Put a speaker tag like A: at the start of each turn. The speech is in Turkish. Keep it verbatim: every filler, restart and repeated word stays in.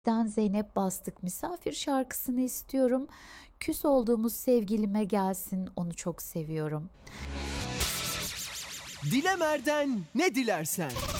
A: Den Zeynep Bastık Misafir şarkısını istiyorum. Küs olduğumuz sevgilime gelsin, onu çok seviyorum.
B: Dilemer'den ne dilersen.